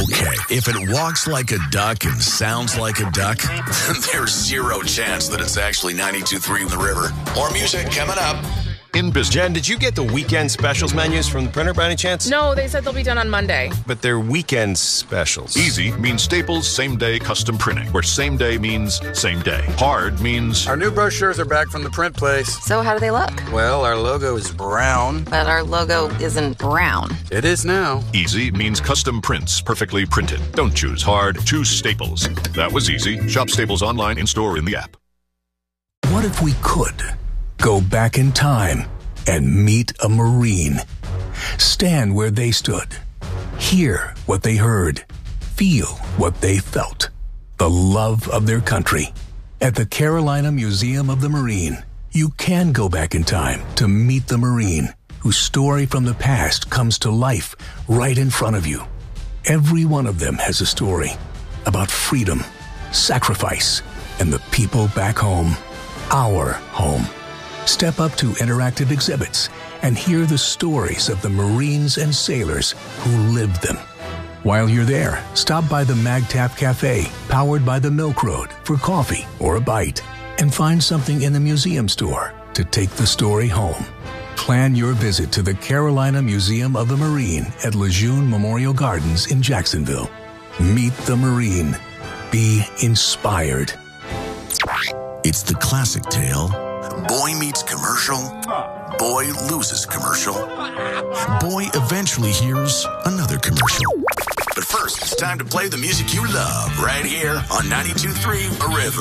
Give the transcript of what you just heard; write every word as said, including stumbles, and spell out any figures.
Okay, if it walks like a duck and sounds like a duck, there's zero chance that it's actually ninety-two point three The River. More music coming up. In business. Jen, did you get the weekend specials menus from the printer by any chance? No, they said they'll be done on Monday. But they're weekend specials. Easy means Staples same-day custom printing, where same day means same day. Hard means... Our new brochures are back from the print place. So how do they look? Well, our logo is brown. But our logo isn't brown. It is now. Easy means custom prints, perfectly printed. Don't choose hard, choose Staples. That was easy. Shop Staples online, in-store, in the app. What if we could go back in time and meet a Marine? Stand where they stood. Hear what they heard. Feel what they felt. The love of their country. At the Carolina Museum of the Marine, you can go back in time to meet the Marine whose story from the past comes to life right in front of you. Every one of them has a story about freedom, sacrifice, and the people back home. Our home. Step up to interactive exhibits and hear the stories of the Marines and sailors who lived them. While you're there, stop by the MagTap Cafe, powered by the Milk Road, for coffee or a bite, and find something in the museum store to take the story home. Plan your visit to the Carolina Museum of the Marine at Lejeune Memorial Gardens in Jacksonville. Meet the Marine. Be inspired. It's the classic tale. Boy meets commercial. Boy loses commercial. Boy eventually hears another commercial. But first, it's time to play the music you love right here on ninety-two point three The River.